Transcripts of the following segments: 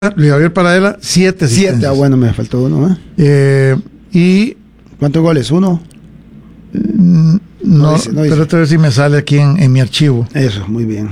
Luis Javier Paradela, 7 asistencias. 7, bueno, me faltó uno, y ¿cuántos goles? ¿1? no dice. Pero otra vez si me sale aquí en mi archivo. Eso, muy bien.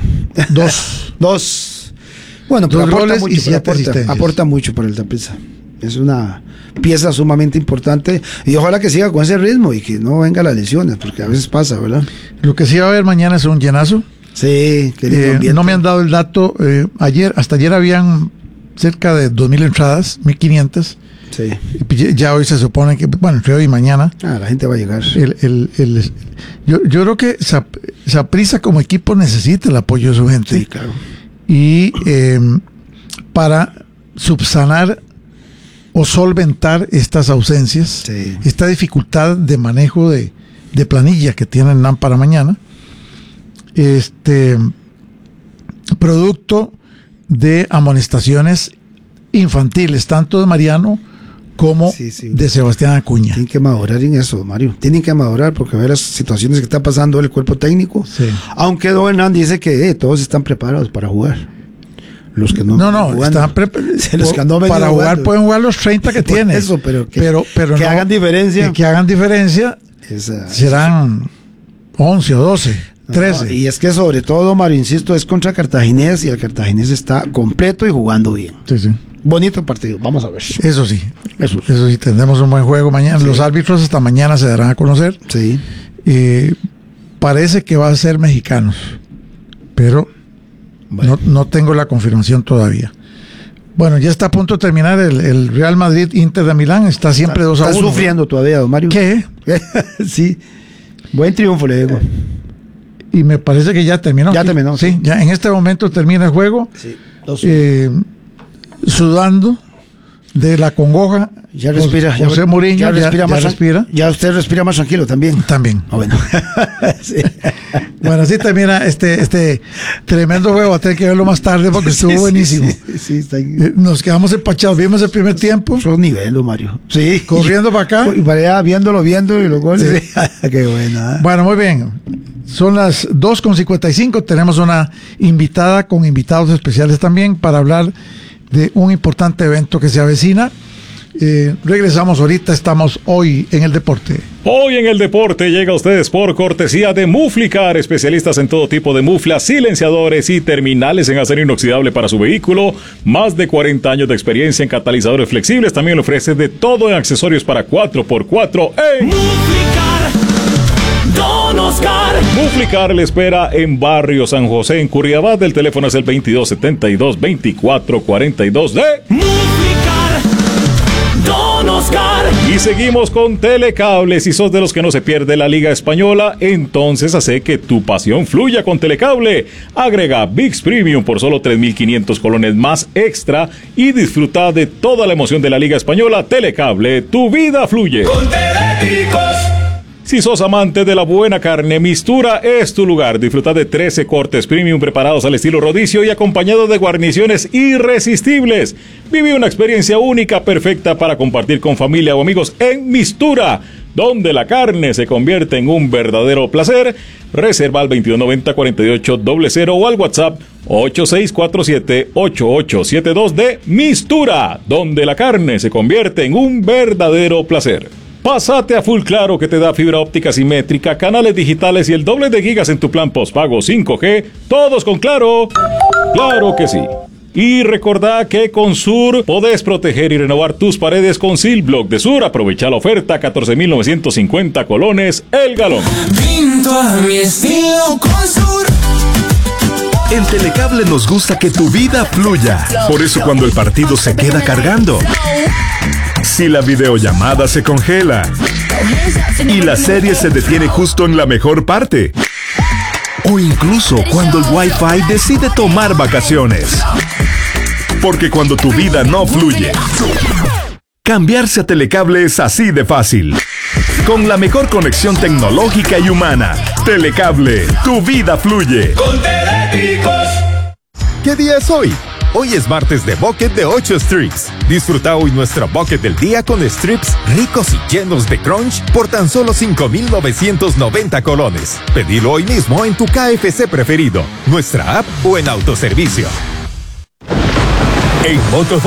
2. Bueno, pero 2 goles mucho, y 7 asistencias. Aporta mucho para el Saprissa. Es una pieza sumamente importante y ojalá que siga con ese ritmo y que no venga las lesiones, porque a veces pasa, ¿verdad? Lo que sí va a haber mañana es un llenazo. Sí, qué lindo ambiente. No me han dado el dato. Hasta ayer habían cerca de 2.000 entradas, 1.500. Sí. Y ya hoy se supone que, bueno, entre hoy y mañana. La gente va a llegar. Yo creo que Saprissa como equipo necesita el apoyo de su gente. Sí, claro. Y para subsanar o solventar estas ausencias, Sí. esta dificultad de manejo de planilla que tiene el NAM para mañana, producto de amonestaciones infantiles, tanto de Mariano como de Sebastián Acuña. Tienen que madurar en eso, Mario. Tienen que madurar porque ve las situaciones que está pasando el cuerpo técnico. Sí. Aunque Don Hernán dice que todos están preparados para jugar. Los que no están los que no para jugar pueden jugar los 30 que tienen. Eso, pero que no, hagan diferencia. Que hagan diferencia. Serán 11 o 12. 13. No, y es que sobre todo, Mario, insisto, es contra Cartaginés y el Cartaginés está completo y jugando bien. Sí. Bonito partido, vamos a ver. Eso sí, tendremos un buen juego mañana. Sí. Los árbitros hasta mañana se darán a conocer. Sí. Parece que va a ser mexicanos, pero no tengo la confirmación todavía. Bueno, ya está a punto de terminar el Real Madrid Inter de Milán, está siempre 2-1. Está sufriendo todavía, don Mario. ¿Qué? Sí, buen triunfo le digo. Y me parece que ya terminó. Ya terminó. Sí, ya en este momento termina el juego. Sí. Sudando de la congoja. Ya respira. José Mourinho ya respira. Ya usted respira más tranquilo también. También. Bueno. Sí. Bueno, así termina este tremendo juego. Va a tener que verlo más tarde porque estuvo buenísimo. Sí, está ahí. Nos quedamos empachados. Vimos el primer tiempo. Son niveles, Mario. Sí. Corriendo para acá. Y para allá, viendo y los goles. Sí. Qué buena. Bueno, muy bien. Son las 2:55. Tenemos una invitada con invitados especiales también para hablar de un importante evento que se avecina. Regresamos ahorita, estamos hoy en el deporte. Hoy en el deporte llega a ustedes por cortesía de Muflicar, especialistas en todo tipo de muflas, silenciadores y terminales en acero inoxidable para su vehículo. Más de 40 años de experiencia en catalizadores flexibles. También le ofrece de todo en accesorios para 4x4 en Muflicar. Don Oscar. Muflicar le espera en Barrio San José, en Curriabat. El teléfono es el 2272-2442 de Muflicar. Don Oscar. Y seguimos con Telecable. Si sos de los que no se pierde la Liga Española, entonces hace que tu pasión fluya con Telecable. Agrega ViX Premium por solo 3.500 colones más extra y disfruta de toda la emoción de la Liga Española. Telecable, tu vida fluye. Con Teléticos. Si sos amante de la buena carne, Mistura es tu lugar. Disfruta de 13 cortes premium preparados al estilo rodicio y acompañados de guarniciones irresistibles. Vive una experiencia única, perfecta para compartir con familia o amigos en Mistura, donde la carne se convierte en un verdadero placer. Reserva al 2290-4800 o al WhatsApp 8647-8872 de Mistura, donde la carne se convierte en un verdadero placer. Pásate a Full Claro, que te da fibra óptica simétrica, canales digitales y el doble de gigas en tu plan postpago 5G, todos con Claro. ¡Claro que sí! Y recordá que con Sur podés proteger y renovar tus paredes con Silblock de Sur. Aprovecha la oferta, 14.950 colones el galón. Pinto a mi estilo con Sur. En Telecable nos gusta que tu vida fluya. Por eso cuando el partido se queda cargando, si la videollamada se congela y la serie se detiene justo en la mejor parte, o incluso cuando el Wi-Fi decide tomar vacaciones. Porque cuando tu vida no fluye, cambiarse a Telecable es así de fácil. Con la mejor conexión tecnológica y humana, Telecable, tu vida fluye. Con Teléticos. ¿Qué día es hoy? Hoy es martes de Bucket de 8 Strips. Disfruta hoy nuestro Bucket del día con strips ricos y llenos de crunch por tan solo 5.990 colones. Pedilo hoy mismo en tu KFC preferido, nuestra app o en autoservicio. En Moto